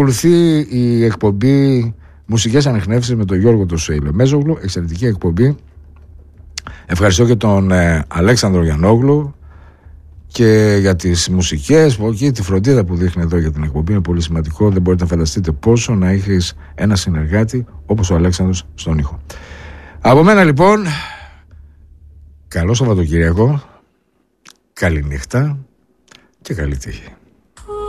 ακολουθεί η εκπομπή Μουσικές Ανιχνεύσεις με τον Γιώργο τον Σεϊλεμέζογλου. Εξαιρετική εκπομπή. Ευχαριστώ και τον Αλέξανδρο Γιαννόγλου και για τις μουσικές και τη φροντίδα που δείχνει εδώ για την εκπομπή. Είναι πολύ σημαντικό. Δεν μπορείτε να φανταστείτε πόσο να έχεις ένα συνεργάτη όπως ο Αλέξανδρος στον ήχο. Από μένα λοιπόν, καλό Σαββατοκύριακο, καλή νύχτα και καλή τύχη.